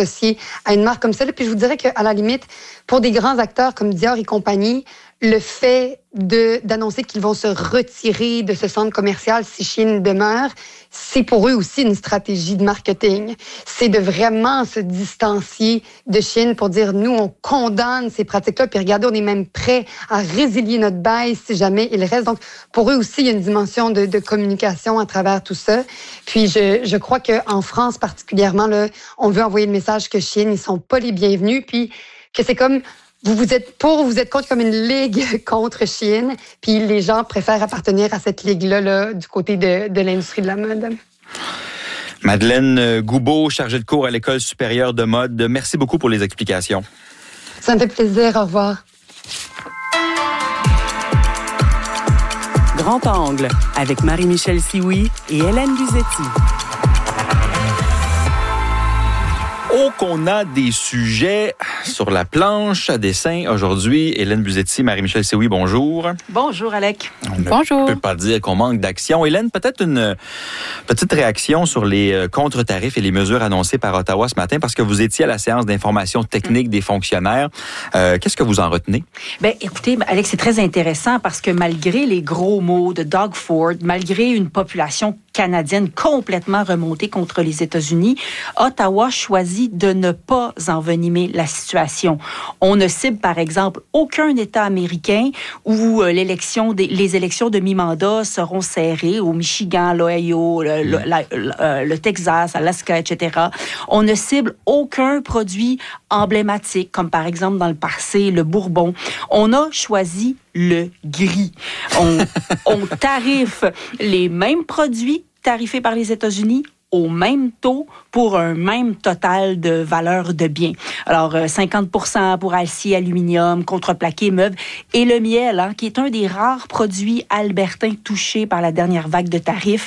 associé à une marque comme ça. Puis je vous dirais qu'à la limite, pour des grands acteurs comme Dior et compagnie, le fait d'annoncer qu'ils vont se retirer de ce centre commercial si Shein demeure, c'est pour eux aussi une stratégie de marketing. C'est de vraiment se distancier de Shein pour dire, nous, on condamne ces pratiques-là, puis regardez, on est même prêt à résilier notre bail si jamais il reste. Donc, pour eux aussi, il y a une dimension de communication à travers tout ça. Puis, je crois qu'en France particulièrement, là, on veut envoyer le message que Shein, ils sont pas les bienvenus, puis que c'est comme... Vous êtes pour ou vous êtes contre, comme une ligue contre Shein, puis les gens préfèrent appartenir à cette ligue-là là, du côté de l'industrie de la mode. Madeleine Goubeau, chargée de cours à l'École supérieure de mode. Merci beaucoup pour les explications. Ça me fait plaisir. Au revoir. Grand Angle avec Marie-Michel Sioui et Hélène Buzetti. Oh, qu'on a des sujets sur la planche à dessin aujourd'hui. Hélène Buzetti, Marie-Michel Sioui, bonjour. Bonjour, Alec. Bonjour. On ne peut pas dire qu'on manque d'action. Hélène, peut-être une petite réaction sur les contre-tarifs et les mesures annoncées par Ottawa ce matin, parce que vous étiez à la séance d'information technique des fonctionnaires. Qu'est-ce que vous en retenez? Bien, écoutez, Alex, c'est très intéressant parce que malgré les gros mots de Doug Ford, malgré une population canadienne complètement remontée contre les États-Unis, Ottawa choisit de ne pas envenimer la situation. On ne cible, par exemple, aucun État américain où les élections de mi-mandat seront serrées, au Michigan, l'Ohio, le Texas, Alaska, etc. On ne cible aucun produit emblématique, comme par exemple dans le passé, le Bourbon. On a choisi le gris. On tarife les mêmes produits tarifés par les États-Unis au même taux pour un même total de valeur de biens. Alors, 50% pour acier, aluminium, contreplaqué, meubles et le miel, qui est un des rares produits albertains touchés par la dernière vague de tarifs.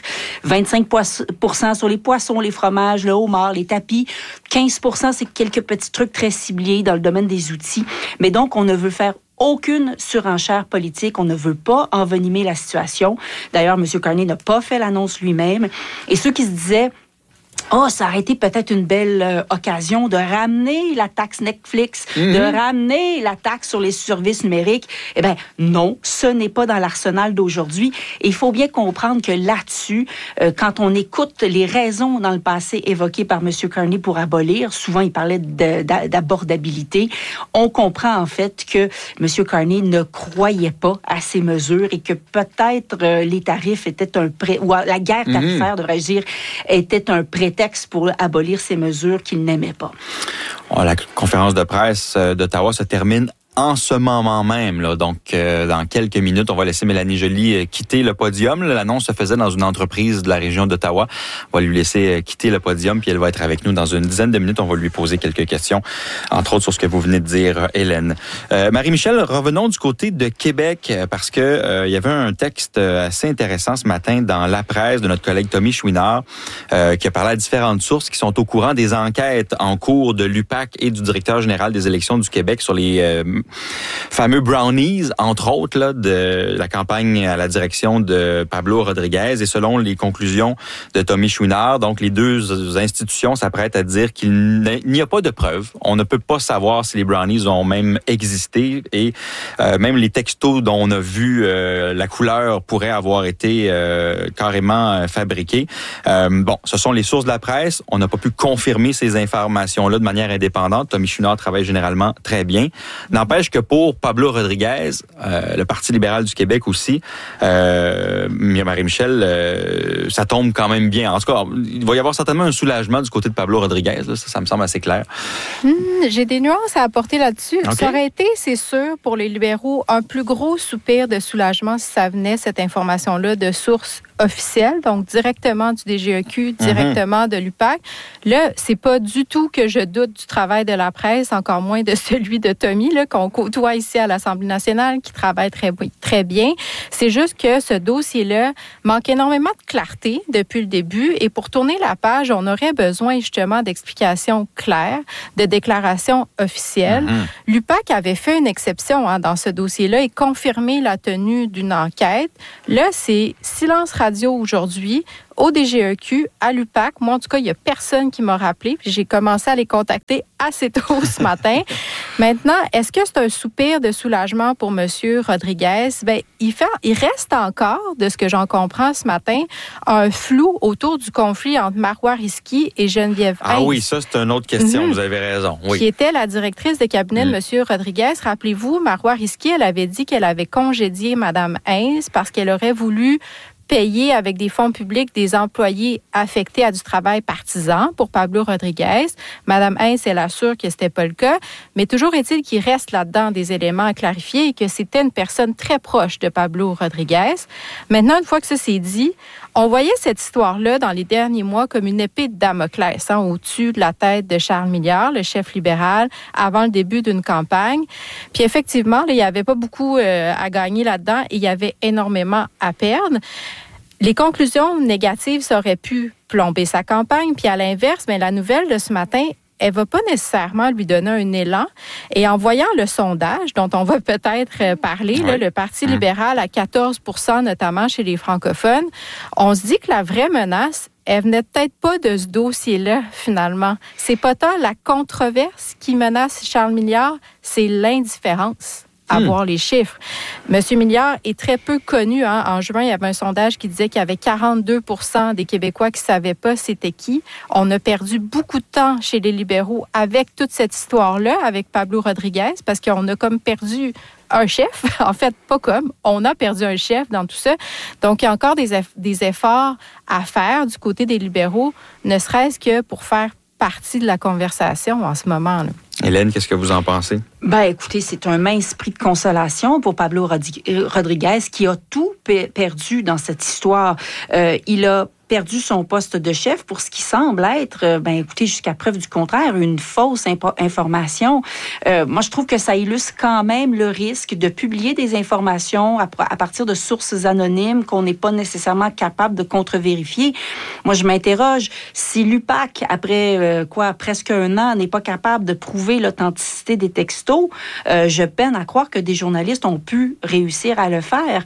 25% sur les poissons, les fromages, le homard, les tapis. 15%, c'est quelques petits trucs très ciblés dans le domaine des outils. Mais donc, on ne veut faire aucune surenchère politique. On ne veut pas envenimer la situation. D'ailleurs, M. Carney n'a pas fait l'annonce lui-même. Et ceux qui se disaient ça aurait été peut-être une belle occasion de ramener la taxe Netflix, de ramener la taxe sur les services numériques. Eh bien, non, ce n'est pas dans l'arsenal d'aujourd'hui. Et il faut bien comprendre que là-dessus, quand on écoute les raisons dans le passé évoquées par M. Carney pour abolir, souvent il parlait d'abordabilité, on comprend en fait que M. Carney ne croyait pas à ces mesures et que peut-être les tarifs étaient ou la guerre tarifaire, devrais-je dire, était un prétexte pour abolir ces mesures qu'il n'aimait pas. La conférence de presse d'Ottawa se termine en ce moment même, là. Donc, dans quelques minutes, on va laisser Mélanie Joly quitter le podium. L'annonce se faisait dans une entreprise de la région d'Ottawa. On va lui laisser quitter le podium, puis elle va être avec nous dans une dizaine de minutes. On va lui poser quelques questions, entre autres sur ce que vous venez de dire, Hélène. Marie-Michel, revenons du côté de Québec, parce que il y avait un texte assez intéressant ce matin dans La Presse de notre collègue Tommy Chouinard, qui a parlé à différentes sources qui sont au courant des enquêtes en cours de l'UPAC et du directeur général des élections du Québec sur les fameux brownies, entre autres, là, de la campagne à la direction de Pablo Rodriguez. Et selon les conclusions de Tommy Chouinard, donc les deux institutions s'apprêtent à dire qu'il n'y a pas de preuves. On ne peut pas savoir si les brownies ont même existé et même les textos dont on a vu la couleur pourrait avoir été carrément fabriquée. Bon, ce sont les sources de la presse. On n'a pas pu confirmer ces informations-là de manière indépendante. Tommy Chouinard travaille généralement très bien. N'empêche que pour Pablo Rodriguez, le Parti libéral du Québec aussi, Marie-Michel, ça tombe quand même bien. En tout cas, il va y avoir certainement un soulagement du côté de Pablo Rodriguez. Là, ça me semble assez clair. J'ai des nuances à apporter là-dessus. Okay. Ça aurait été, c'est sûr, pour les libéraux, un plus gros soupir de soulagement si ça venait, cette information-là, de source officielle, donc directement du DGEQ, directement de l'UPAC. Là, c'est pas du tout que je doute du travail de la presse, encore moins de celui de Tommy, là, qu'on côtoie ici à l'Assemblée nationale, qui travaille très, très bien. C'est juste que ce dossier-là manque énormément de clarté depuis le début, et pour tourner la page, on aurait besoin justement d'explications claires, de déclarations officielles. L'UPAC avait fait une exception dans ce dossier-là et confirmé la tenue d'une enquête. Là, c'est silence radio aujourd'hui. au DGEQ, à l'UPAC. Moi, en tout cas, il n'y a personne qui m'a rappelé. Puis j'ai commencé à les contacter assez tôt ce matin. Maintenant, est-ce que c'est un soupir de soulagement pour M. Rodriguez? Bien, il reste encore, de ce que j'en comprends ce matin, un flou autour du conflit entre Marois Risky et Geneviève Hintz. Ah oui, ça, c'est une autre question. Vous avez raison. Oui. Qui était la directrice de cabinet de M. Rodriguez. Rappelez-vous, Marois Risky, elle avait dit qu'elle avait congédié Mme Hintz parce qu'elle aurait voulu payer avec des fonds publics des employés affectés à du travail partisan pour Pablo Rodriguez. Mme Hintz, elle assure que ce n'était pas le cas, mais toujours est-il qu'il reste là-dedans des éléments à clarifier et que c'était une personne très proche de Pablo Rodriguez. Maintenant, une fois que ça s'est dit, on voyait cette histoire-là dans les derniers mois comme une épée de Damoclès au-dessus de la tête de Charles Milliard, le chef libéral, avant le début d'une campagne. Puis effectivement, là, il n'y avait pas beaucoup à gagner là-dedans et il y avait énormément à perdre. Les conclusions négatives, ça aurait pu plomber sa campagne. Puis à l'inverse, bien, la nouvelle de ce matin, elle ne va pas nécessairement lui donner un élan. Et en voyant le sondage dont on va peut-être parler, là, le Parti libéral à 14 % notamment chez les francophones, on se dit que la vraie menace, elle venait peut-être pas de ce dossier-là, finalement. C'est pas tant la controverse qui menace Charles Milliard, c'est l'indifférence à voir les chiffres. M. Milliard est très peu connu. En juin, il y avait un sondage qui disait qu'il y avait 42 % des Québécois qui ne savaient pas c'était qui. On a perdu beaucoup de temps chez les libéraux avec toute cette histoire-là, avec Pablo Rodriguez, parce qu'on a comme perdu un chef. En fait, pas comme. On a perdu un chef dans tout ça. Donc, il y a encore des efforts à faire du côté des libéraux, ne serait-ce que pour faire partie de la conversation en ce moment, là. Hélène, qu'est-ce que vous en pensez? Ben, écoutez, c'est un mince prix de consolation pour Pablo Rodriguez qui a tout perdu dans cette histoire. Il a perdu son poste de chef pour ce qui semble être, ben écoutez, jusqu'à preuve du contraire, une fausse information. Moi, je trouve que ça illustre quand même le risque de publier des informations à partir de sources anonymes qu'on n'est pas nécessairement capable de contre-vérifier. Moi, je m'interroge, si l'UPAC, après presque un an, n'est pas capable de prouver l'authenticité des textos, je peine à croire que des journalistes ont pu réussir à le faire.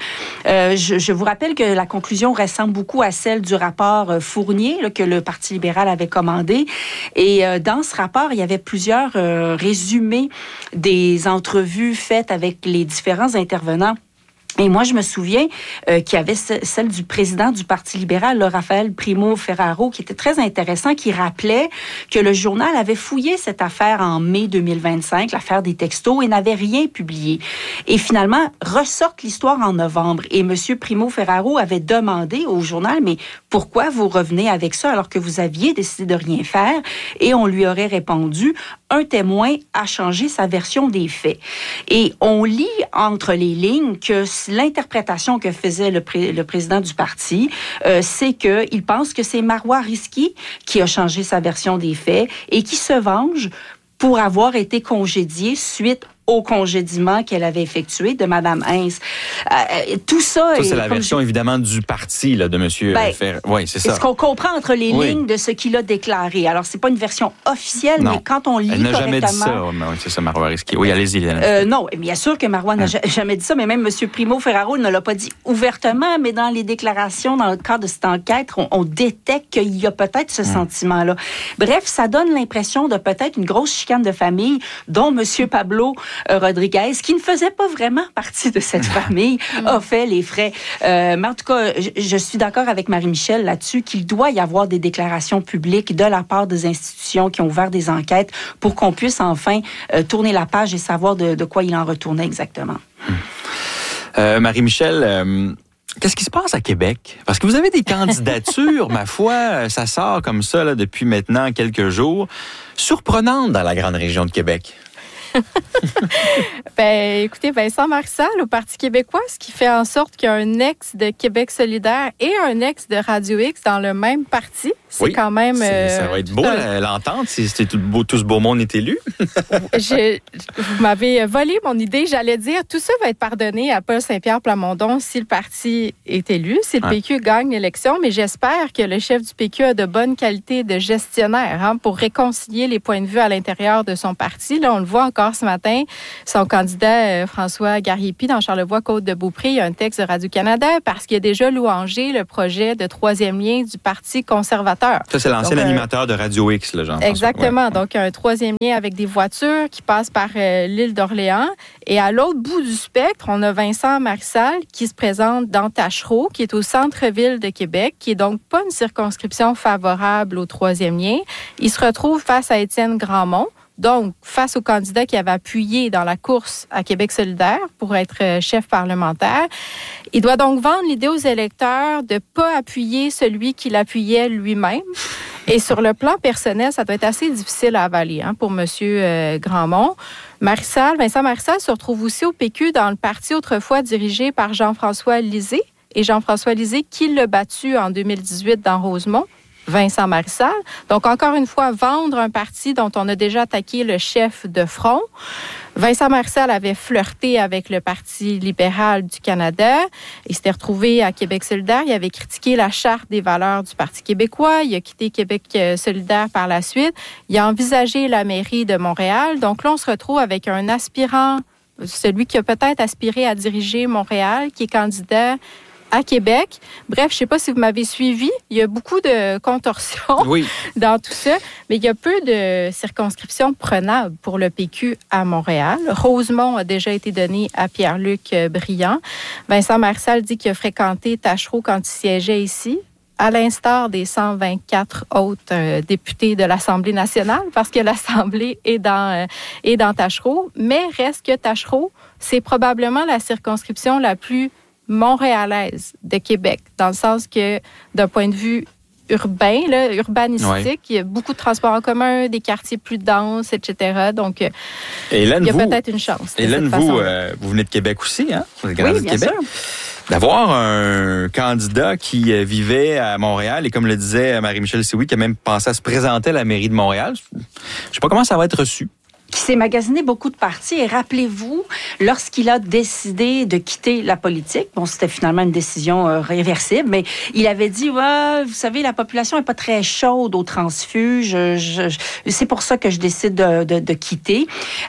Je vous rappelle que la conclusion ressemble beaucoup à celle du rapport Fournier là, que le Parti libéral avait commandé. Et dans ce rapport, il y avait plusieurs résumés des entrevues faites avec les différents intervenants. Et moi, je me souviens qu'il y avait celle du président du Parti libéral, Raphaël Primo Ferraro, qui était très intéressant, qui rappelait que le journal avait fouillé cette affaire en mai 2025, l'affaire des textos, et n'avait rien publié. Et finalement, ressorte l'histoire en novembre. Et M. Primo Ferraro avait demandé au journal, mais pourquoi vous revenez avec ça alors que vous aviez décidé de rien faire? Et on lui aurait répondu, un témoin a changé sa version des faits. Et on lit entre les lignes que l'interprétation que faisait le président du parti, c'est qu'il pense que c'est Marois Risky qui a changé sa version des faits et qui se venge pour avoir été congédié suite au congédiement qu'elle avait effectué de Mme Hintz. Tout ça... Ça, c'est la version, évidemment, du parti là, de M. Ferraro. Oui, c'est ça. Ce qu'on comprend entre les lignes de ce qu'il a déclaré. Alors, c'est pas une version officielle, mais quand on lit correctement... Elle n'a jamais dit ça. Oui, c'est ça, Marois Risky. Oui, allez-y, non, bien sûr que Marois n'a jamais dit ça, mais même M. Primo Ferraro ne l'a pas dit ouvertement, mais dans les déclarations, dans le cadre de cette enquête, on détecte qu'il y a peut-être ce sentiment-là. Bref, ça donne l'impression de peut-être une grosse chicane de famille, dont M. Pablo Rodriguez, qui ne faisait pas vraiment partie de cette famille, a fait les frais. Mais en tout cas, je suis d'accord avec Marie-Michel là-dessus qu'il doit y avoir des déclarations publiques de la part des institutions qui ont ouvert des enquêtes pour qu'on puisse enfin tourner la page et savoir de quoi il en retournait exactement. Marie-Michel... Qu'est-ce qui se passe à Québec? Parce que vous avez des candidatures, ma foi, ça sort comme ça là, depuis maintenant quelques jours, surprenantes dans la grande région de Québec. Écoutez, Vincent Marissal au Parti québécois, ce qui fait en sorte qu'il y a un ex de Québec solidaire et un ex de Radio X dans le même parti. C'est quand même... ça va être beau, l'entente, si tout ce beau monde est élu. Vous m'avez volé mon idée. J'allais dire, tout ça va être pardonné à Paul Saint-Pierre Plamondon si le parti est élu, si le PQ gagne l'élection. Mais j'espère que le chef du PQ a de bonnes qualités de gestionnaire pour réconcilier les points de vue à l'intérieur de son parti. Là, on le voit encore ce matin. Son candidat, François Gariepi, dans Charlevoix-Côte-de-Beaupré, il y a un texte de Radio-Canada parce qu'il a déjà louangé le projet de troisième lien du Parti conservateur. Ça, c'est l'ancien animateur de Radio X, là, Jean-François. Exactement. Ouais. Donc, un troisième lien avec des voitures qui passent par l'île d'Orléans. Et à l'autre bout du spectre, on a Vincent Marissal qui se présente dans Taschereau, qui est au centre-ville de Québec, qui est donc pas une circonscription favorable au troisième lien. Il se retrouve face à Étienne Grandmont. Donc, face au candidat qui avait appuyé dans la course à Québec solidaire pour être chef parlementaire, il doit donc vendre l'idée aux électeurs de ne pas appuyer celui qui l'appuyait lui-même. Et sur le plan personnel, ça doit être assez difficile à avaler pour M. Grandmont. Vincent Marissal se retrouve aussi au PQ dans le parti autrefois dirigé par Jean-François Lisée. Et Jean-François Lisée qui l'a battu en 2018 dans Rosemont. Vincent Marissal. Donc, encore une fois, vendre un parti dont on a déjà attaqué le chef de front. Vincent Marissal avait flirté avec le Parti libéral du Canada. Il s'était retrouvé à Québec solidaire. Il avait critiqué la charte des valeurs du Parti québécois. Il a quitté Québec solidaire par la suite. Il a envisagé la mairie de Montréal. Donc là, on se retrouve avec un aspirant, celui qui a peut-être aspiré à diriger Montréal, qui est candidat à Québec. Bref, je ne sais pas si vous m'avez suivi. Il y a beaucoup de contorsions dans tout ça, mais il y a peu de circonscriptions prenables pour le PQ à Montréal. Rosemont a déjà été donné à Pierre-Luc Briand. Vincent Marissal dit qu'il a fréquenté Taschereau quand il siégeait ici, à l'instar des 124 autres députés de l'Assemblée nationale, parce que l'Assemblée est dans Taschereau. Mais reste que Taschereau, c'est probablement la circonscription la plus montréalaise de Québec, dans le sens que, d'un point de vue urbain, urbanistique, il y a beaucoup de transports en commun, des quartiers plus denses, etc. Donc, Hélène, il y a peut-être une chance. Hélène, vous venez de Québec aussi, hein? Vous êtes grandi de Québec. Sûr. D'avoir un candidat qui vivait à Montréal et, comme le disait Marie-Michel Sioui, qui a même pensé à se présenter à la mairie de Montréal, je ne sais pas comment ça va être reçu. Qui s'est magasiné beaucoup de partis. Et rappelez-vous, lorsqu'il a décidé de quitter la politique, bon, c'était finalement une décision réversible, mais il avait dit, vous savez, la population n'est pas très chaude au transfuge. C'est pour ça que je décide de quitter.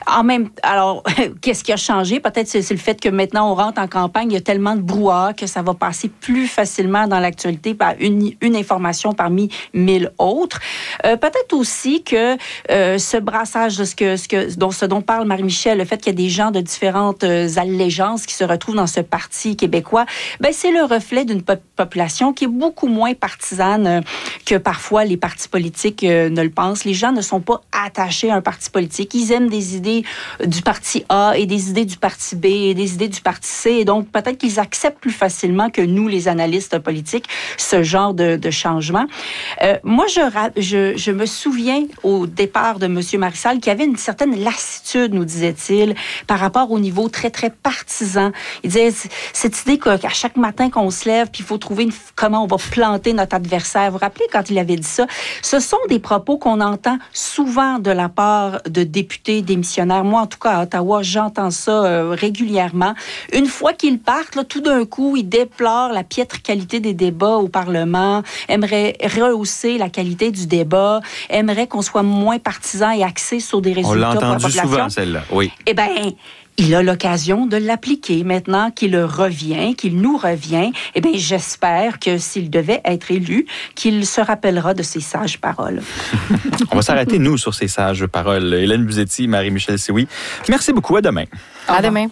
Alors, qu'est-ce qui a changé? Peut-être c'est le fait que maintenant, on rentre en campagne, il y a tellement de brouhaha que ça va passer plus facilement dans l'actualité par une information parmi 1000 autres. Peut-être aussi que ce brassage de ce dont parle Marie-Michel, le fait qu'il y a des gens de différentes allégeances qui se retrouvent dans ce parti québécois, c'est le reflet d'une population qui est beaucoup moins partisane que parfois les partis politiques ne le pensent. Les gens ne sont pas attachés à un parti politique. Ils aiment des idées du parti A et des idées du parti B et des idées du parti C. Et donc, peut-être qu'ils acceptent plus facilement que nous, les analystes politiques, ce genre de changement. Moi, je me souviens au départ de M. Marissal qu'il y avait une certaine lassitude, nous disait-il, par rapport au niveau très, très partisan. Il disait, cette idée qu'à chaque matin qu'on se lève, puis il faut trouver comment on va planter notre adversaire. Vous vous rappelez quand il avait dit ça? Ce sont des propos qu'on entend souvent de la part de députés démissionnaires. Moi, en tout cas, à Ottawa, j'entends ça régulièrement. Une fois qu'ils partent, là, tout d'un coup, ils déplorent la piètre qualité des débats au Parlement, aimeraient rehausser la qualité du débat, aimeraient qu'on soit moins partisan et axé sur des résultats. On l'a entendu souvent, celle-là, oui. Eh bien, il a l'occasion de l'appliquer maintenant qu'il nous revient. Eh bien, j'espère que s'il devait être élu, qu'il se rappellera de ces sages paroles. On va s'arrêter, nous, sur ces sages paroles. Hélène Buzetti, Marie-Michel Sioui. Merci beaucoup. À demain. À demain.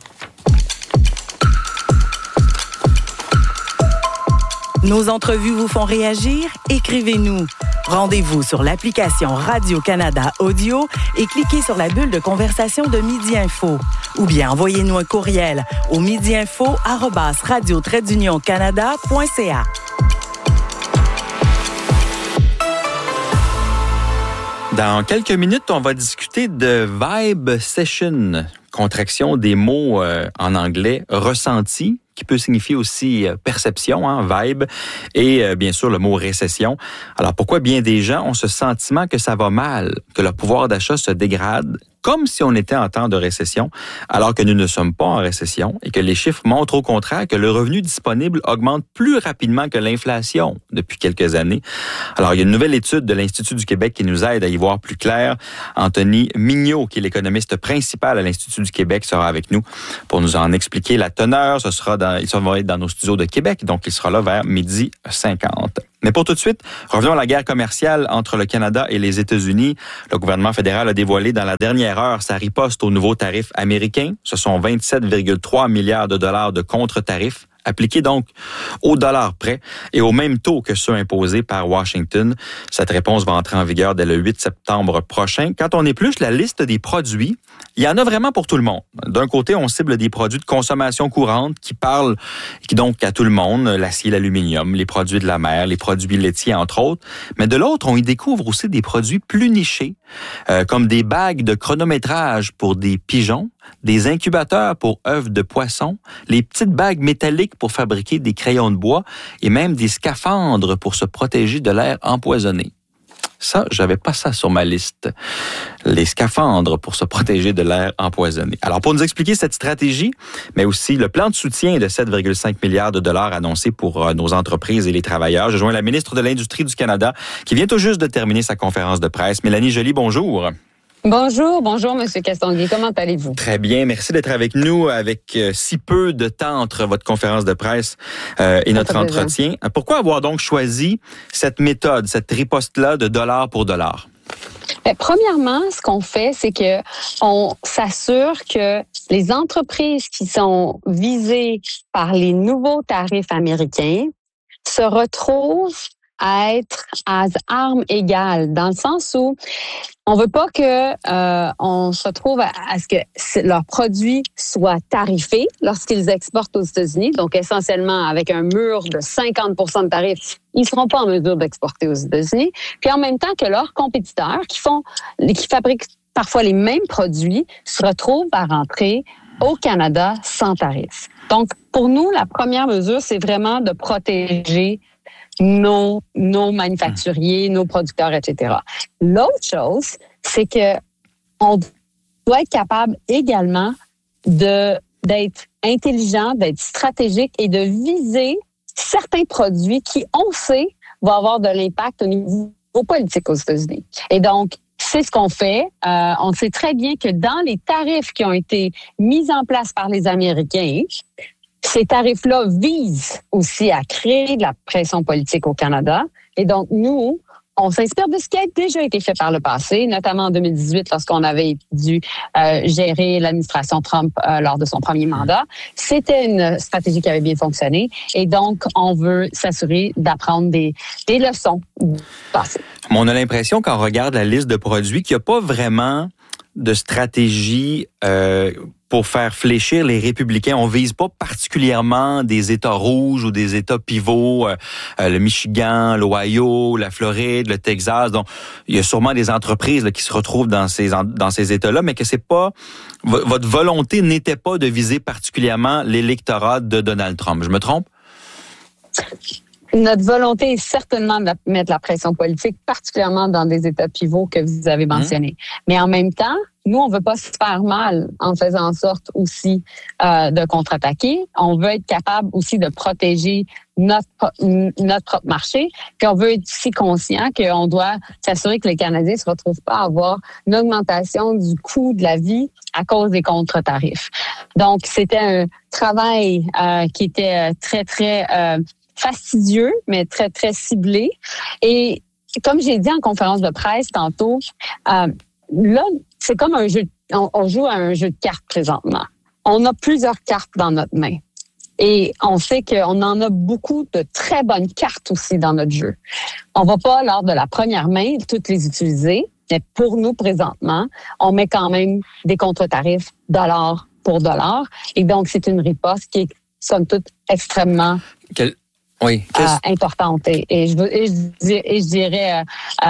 Nos entrevues vous font réagir? Écrivez-nous. Rendez-vous sur l'application Radio-Canada Audio et cliquez sur la bulle de conversation de Midi Info. Ou bien envoyez-nous un courriel au midiinfo@radio-canada.ca. Dans quelques minutes, on va discuter de Vibe Session, contraction des mots en anglais ressenti, qui peut signifier aussi perception, vibe, et bien sûr le mot récession. Alors pourquoi bien des gens ont ce sentiment que ça va mal, que leur pouvoir d'achat se dégrade, comme si on était en temps de récession, alors que nous ne sommes pas en récession et que les chiffres montrent au contraire que le revenu disponible augmente plus rapidement que l'inflation depuis quelques années. Alors, il y a une nouvelle étude de l'Institut du Québec qui nous aide à y voir plus clair. Anthony Mignot, qui est l'économiste principal à l'Institut du Québec, sera avec nous pour nous en expliquer la teneur. Il va être dans nos studios de Québec, donc il sera là vers 12h50. Mais pour tout de suite, revenons à la guerre commerciale entre le Canada et les États-Unis. Le gouvernement fédéral a dévoilé dans la dernière heure sa riposte aux nouveaux tarifs américains. Ce sont 27,3 milliards de dollars de contre-tarifs appliqués donc au dollar près et au même taux que ceux imposés par Washington. Cette réponse va entrer en vigueur dès le 8 septembre prochain. Quand on épluche la liste des produits, il y en a vraiment pour tout le monde. D'un côté, on cible des produits de consommation courante qui parlent donc à tout le monde, l'acier, l'aluminium, les produits de la mer, les produits laitiers, entre autres. Mais de l'autre, on y découvre aussi des produits plus nichés, comme des bagues de chronométrage pour des pigeons, des incubateurs pour œufs de poisson, les petites bagues métalliques pour fabriquer des crayons de bois et même des scaphandres pour se protéger de l'air empoisonné. Ça, j'avais pas ça sur ma liste. Les scaphandres pour se protéger de l'air empoisonné. Alors, pour nous expliquer cette stratégie, mais aussi le plan de soutien de 7,5 milliards de dollars annoncé pour nos entreprises et les travailleurs, je joins la ministre de l'Industrie du Canada qui vient tout juste de terminer sa conférence de presse. Mélanie Joly, bonjour. Bonjour, M. Castonguay. Comment allez-vous? Très bien. Merci d'être avec nous avec si peu de temps entre votre conférence de presse et notre entretien. Pourquoi avoir donc choisi cette méthode, cette riposte-là de dollar pour dollar? Premièrement, ce qu'on fait, c'est que on s'assure que les entreprises qui sont visées par les nouveaux tarifs américains se retrouvent à être à armes égales, dans le sens où on veut pas que on se retrouve à ce que leurs produits soient tarifés lorsqu'ils exportent aux États-Unis, donc essentiellement avec un mur de 50% de tarifs, ils seront pas en mesure d'exporter aux États-Unis, puis en même temps que leurs compétiteurs qui fabriquent parfois les mêmes produits se retrouvent à rentrer au Canada sans tarif. Donc pour nous, la première mesure, c'est vraiment de protéger nos manufacturiers, nos producteurs, etc. L'autre chose, c'est que on doit être capable également d'être intelligent, d'être stratégique et de viser certains produits qui, on sait, vont avoir de l'impact au niveau politique aux États-Unis. Et donc, c'est ce qu'on fait. On sait très bien que dans les tarifs qui ont été mis en place par les Américains, ces tarifs-là visent aussi à créer de la pression politique au Canada. Et donc, nous, on s'inspire de ce qui a déjà été fait par le passé, notamment en 2018, lorsqu'on avait dû gérer l'administration Trump lors de son premier mandat. C'était une stratégie qui avait bien fonctionné. Et donc, on veut s'assurer d'apprendre des leçons du passé. On a l'impression, quand on regarde la liste de produits, qu'il n'y a pas vraiment de stratégie pour faire fléchir les républicains. On vise pas particulièrement des États rouges ou des États pivots, le Michigan, l'Ohio, la Floride, le Texas. Donc, il y a sûrement des entreprises là, qui se retrouvent dans ces États-là, mais que c'est pas votre volonté n'était pas de viser particulièrement l'électorat de Donald Trump. Je me trompe? Notre volonté est certainement de mettre la pression politique, particulièrement dans des États pivots que vous avez mentionnés. Mais en même temps, nous, on veut pas se faire mal en faisant en sorte aussi de contre-attaquer. On veut être capable aussi de protéger notre propre marché. Puis on veut être aussi conscient qu'on doit s'assurer que les Canadiens ne se retrouvent pas à avoir une augmentation du coût de la vie à cause des contre-tarifs. Donc, c'était un travail qui était très, très fastidieux, mais très, très ciblé. Et comme j'ai dit en conférence de presse tantôt, là, c'est comme un jeu. On joue à un jeu de cartes présentement. On a plusieurs cartes dans notre main. Et on sait qu'on en a beaucoup de très bonnes cartes aussi dans notre jeu. On va pas, lors de la première main, toutes les utiliser. Mais pour nous, présentement, on met quand même des contre-tarifs dollar pour dollar. Et donc, c'est une riposte qui est, somme toute, extrêmement importante et je dirais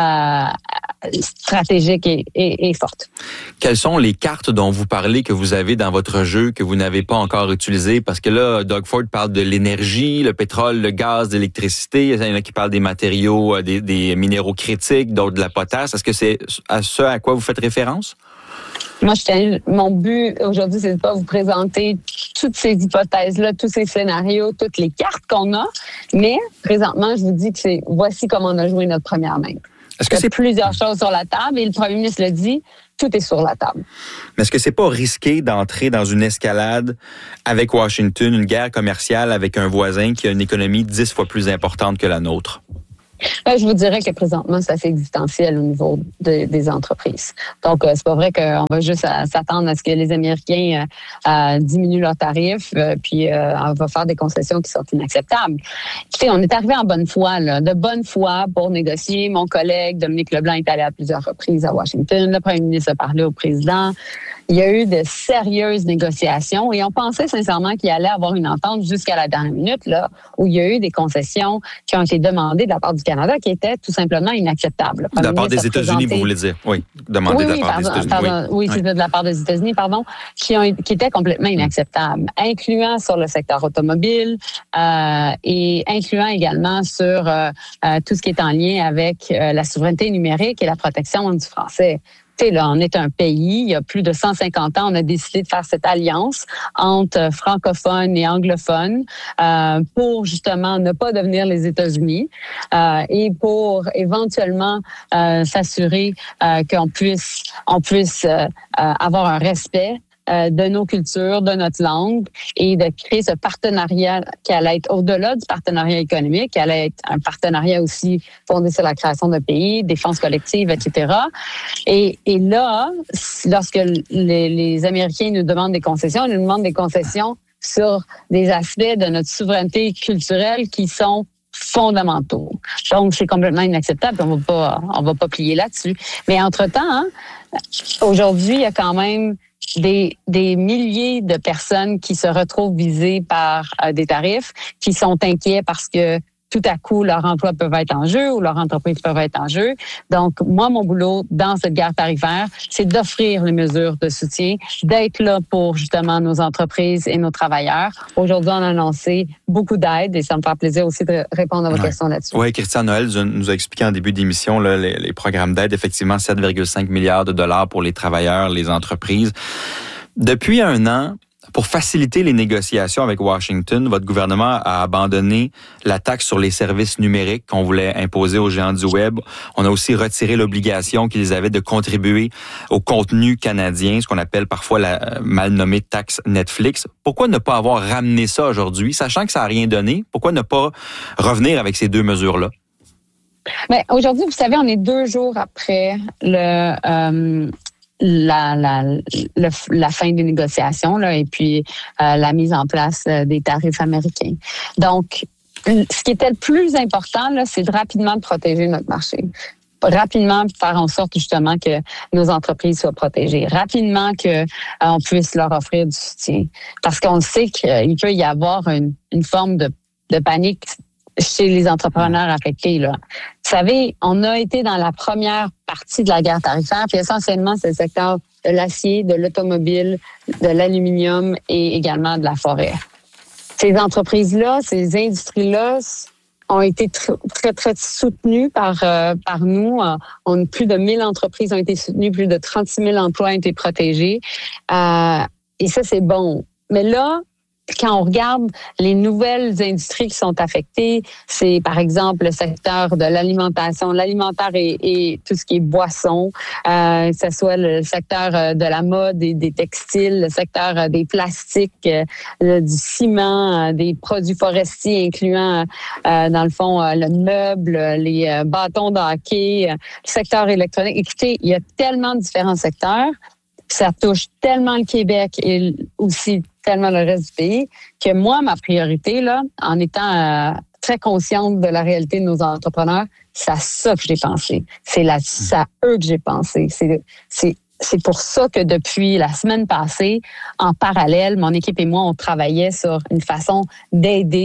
stratégique et forte. Quelles sont les cartes dont vous parlez que vous avez dans votre jeu que vous n'avez pas encore utilisées? Parce que là, Doug Ford parle de l'énergie, le pétrole, le gaz, l'électricité. Il y en a qui parlent des matériaux, des minéraux critiques, d'autres de la potasse. Est-ce que c'est à ce à quoi vous faites référence? Moi, mon but aujourd'hui, c'est de pas vous présenter toutes ces hypothèses-là, tous ces scénarios, toutes les cartes qu'on a. Mais présentement, je vous dis que voici comment on a joué notre première main. Est-ce que il y a plusieurs choses sur la table et le premier ministre le dit, tout est sur la table. Mais est-ce que c'est pas risqué d'entrer dans une escalade avec Washington, une guerre commerciale avec un voisin qui a une économie 10 fois plus importante que la nôtre? Je vous dirais que présentement, c'est assez existentiel au niveau des entreprises. Donc, c'est pas vrai qu'on va juste s'attendre à ce que les Américains diminuent leurs tarifs, puis on va faire des concessions qui sont inacceptables. Écoutez, on est arrivé en bonne foi, là, de bonne foi pour négocier. Mon collègue Dominique Leblanc est allé à plusieurs reprises à Washington. Le premier ministre a parlé au président. Il y a eu de sérieuses négociations et on pensait sincèrement qu'il allait avoir une entente jusqu'à la dernière minute, là, où il y a eu des concessions qui ont été demandées de la part du Canada qui étaient tout simplement inacceptables. De la part des États-Unis, vous voulez dire? Oui, demandées de la part des États-Unis. Oui, c'est de la part des États-Unis, qui étaient complètement inacceptables, incluant sur le secteur automobile et incluant également sur tout ce qui est en lien avec la souveraineté numérique et la protection du français. Là, on est un pays, il y a plus de 150 ans, on a décidé de faire cette alliance entre francophones et anglophones pour justement ne pas devenir les États-Unis et pour éventuellement s'assurer qu'on puisse avoir un respect de nos cultures, de notre langue et de créer ce partenariat qui allait être au-delà du partenariat économique, qui allait être un partenariat aussi fondé sur la création de pays, défense collective, etc. Et là, lorsque les Américains nous demandent des concessions, ils nous demandent des concessions sur des aspects de notre souveraineté culturelle qui sont fondamentaux. Donc, c'est complètement inacceptable. On va pas plier là-dessus. Mais entre-temps, aujourd'hui, il y a quand même des milliers de personnes qui se retrouvent visées par des tarifs, qui sont inquiets parce que tout à coup, leur emploi peut être en jeu ou leur entreprise peut être en jeu. Donc, moi, mon boulot dans cette guerre tarifaire, c'est d'offrir les mesures de soutien, d'être là pour justement nos entreprises et nos travailleurs. Aujourd'hui, on a annoncé beaucoup d'aides et ça me fait plaisir aussi de répondre à vos questions là-dessus. Oui, Christian Noël nous a expliqué en début d'émission là, les programmes d'aide. Effectivement, 7,5 milliards de dollars pour les travailleurs, les entreprises. Depuis un an, pour faciliter les négociations avec Washington, votre gouvernement a abandonné la taxe sur les services numériques qu'on voulait imposer aux géants du Web. On a aussi retiré l'obligation qu'ils avaient de contribuer au contenu canadien, ce qu'on appelle parfois la mal nommée taxe Netflix. Pourquoi ne pas avoir ramené ça aujourd'hui, sachant que ça n'a rien donné? Pourquoi ne pas revenir avec ces deux mesures-là? Mais aujourd'hui, vous savez, on est 2 jours après la fin des négociations là, et puis la mise en place des tarifs américains. Donc, ce qui était le plus important, là, c'est de rapidement protéger notre marché. Rapidement faire en sorte justement que nos entreprises soient protégées. Rapidement qu'on puisse leur offrir du soutien. Parce qu'on sait qu'il peut y avoir une forme de panique chez les entrepreneurs affectés, là. Vous savez, on a été dans la première partie de la guerre tarifaire, puis essentiellement, c'est le secteur de l'acier, de l'automobile, de l'aluminium et également de la forêt. Ces entreprises-là, ces industries-là ont été très, très soutenues par nous. Plus de 1000 entreprises ont été soutenues, plus de 36 000 emplois ont été protégés. Et ça, c'est bon. Mais là, quand on regarde les nouvelles industries qui sont affectées, c'est par exemple le secteur de l'alimentation, l'alimentaire et tout ce qui est boisson, que ce soit le secteur de la mode et des textiles, le secteur des plastiques, du ciment, des produits forestiers incluant dans le fond le meuble, les bâtons de hockey, le secteur électronique. Écoutez, il y a tellement de différents secteurs. Ça touche tellement le Québec et aussi tellement le reste du pays que moi, ma priorité, là, en étant très consciente de la réalité de nos entrepreneurs, c'est à ça que j'ai pensé. C'est à eux que j'ai pensé. C'est pour ça que depuis la semaine passée, en parallèle, mon équipe et moi, on travaillait sur une façon d'aider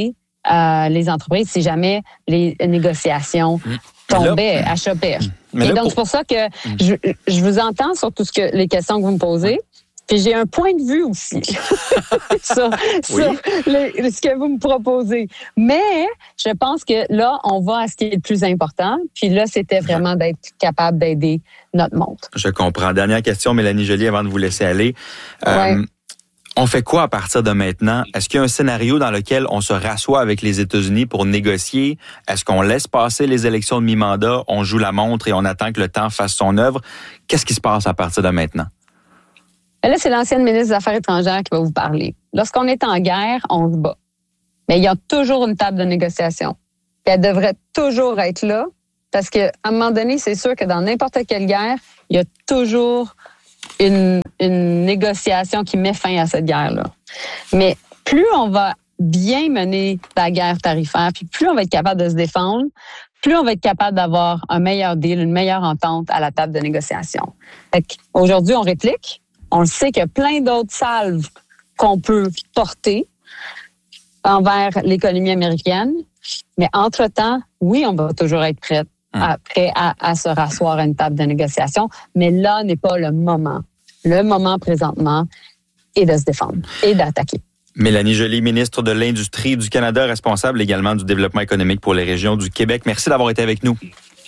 les entreprises si jamais les négociations tombaient, achoppaient. Et donc, c'est pour ça que je vous entends sur tout les questions que vous me posez. Puis j'ai un point de vue aussi sur ce que vous me proposez. Mais je pense que là, on va à ce qui est le plus important. Puis là, c'était vraiment d'être capable d'aider notre monde. Je comprends. Dernière question, Mélanie Joly, avant de vous laisser aller. On fait quoi à partir de maintenant? Est-ce qu'il y a un scénario dans lequel on se rassoit avec les États-Unis pour négocier? Est-ce qu'on laisse passer les élections de mi-mandat, on joue la montre et on attend que le temps fasse son œuvre? Qu'est-ce qui se passe à partir de maintenant? Là, c'est l'ancienne ministre des Affaires étrangères qui va vous parler. Lorsqu'on est en guerre, on se bat. Mais il y a toujours une table de négociation. Puis elle devrait toujours être là parce qu'à un moment donné, c'est sûr que dans n'importe quelle guerre, il y a toujours une négociation qui met fin à cette guerre-là. Mais plus on va bien mener la guerre tarifaire, puis plus on va être capable de se défendre, plus on va être capable d'avoir un meilleur deal, une meilleure entente à la table de négociation. Fait qu'aujourd'hui, on réplique. On le sait qu'il y a plein d'autres salves qu'on peut porter envers l'économie américaine. Mais entre-temps, oui, on va toujours être prêt à se rasseoir à une table de négociation. Mais là n'est pas le moment. Le moment présentement est de se défendre et d'attaquer. Mélanie Joly, ministre de l'Industrie du Canada, responsable également du développement économique pour les régions du Québec. Merci d'avoir été avec nous.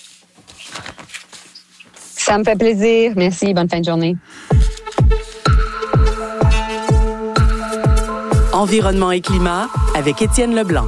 Ça me fait plaisir. Merci. Bonne fin de journée. Environnement et climat avec Étienne Leblanc.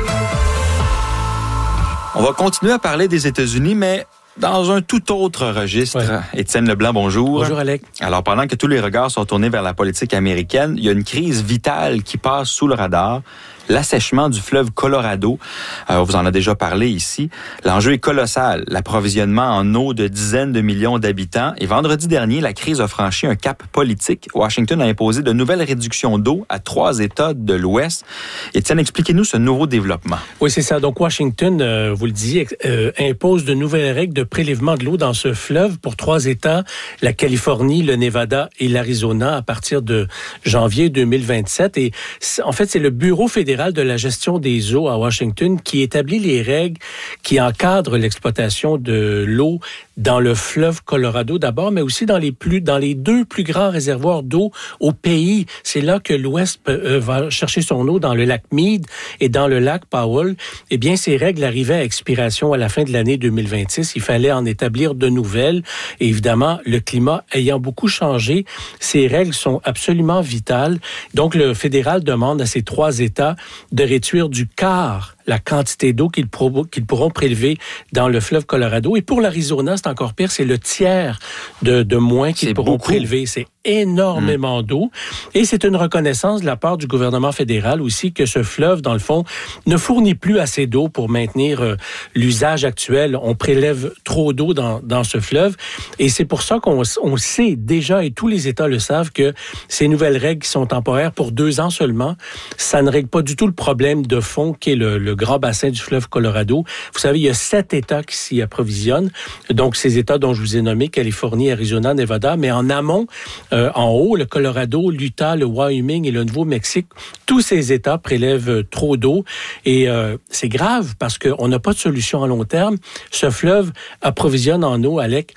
On va continuer à parler des États-Unis, mais dans un tout autre registre. Ouais. Étienne Leblanc, bonjour. Bonjour, Alec. Alors, pendant que tous les regards sont tournés vers la politique américaine, il y a une crise vitale qui passe sous le radar. L'assèchement du fleuve Colorado. On vous en a déjà parlé ici. L'enjeu est colossal. L'approvisionnement en eau de dizaines de millions d'habitants. Et vendredi dernier, la crise a franchi un cap politique. Washington a imposé de nouvelles réductions d'eau à 3 États de l'Ouest. Étienne, expliquez-nous ce nouveau développement. Oui, c'est ça. Donc, Washington, vous le disiez, impose de nouvelles règles de prélèvement de l'eau dans ce fleuve pour 3 États, la Californie, le Nevada et l'Arizona, à partir de janvier 2027. Et en fait, c'est le Bureau fédéral de la gestion des eaux à Washington qui établit les règles qui encadrent l'exploitation de l'eau dans le fleuve Colorado d'abord, mais aussi dans les 2 plus grands réservoirs d'eau au pays. C'est là que l'Ouest va chercher son eau, dans le lac Meade et dans le lac Powell. Eh bien, ces règles arrivaient à expiration à la fin de l'année 2026. Il fallait en établir de nouvelles. Et évidemment, le climat ayant beaucoup changé, ces règles sont absolument vitales. Donc, le fédéral demande à ces 3 États de réduire du quart la quantité d'eau qu'ils pourront prélever dans le fleuve Colorado. Et pour l'Arizona, c'est encore pire, c'est le tiers de moins qu'ils pourront prélever. C'est énormément d'eau. Et c'est une reconnaissance de la part du gouvernement fédéral aussi que ce fleuve, dans le fond, ne fournit plus assez d'eau pour maintenir l'usage actuel. On prélève trop d'eau dans ce fleuve. Et c'est pour ça qu'on sait déjà, et tous les États le savent, que ces nouvelles règles qui sont temporaires pour 2 ans seulement, ça ne règle pas du tout le problème de fond qui est le grand bassin du fleuve Colorado. Vous savez, il y a 7 États qui s'y approvisionnent. Donc, ces États dont je vous ai nommé, Californie, Arizona, Nevada, mais en amont, en haut, le Colorado, l'Utah, le Wyoming et le Nouveau-Mexique, tous ces États prélèvent trop d'eau. Et c'est grave parce qu'on n'a pas de solution à long terme. Ce fleuve approvisionne en eau, Alec,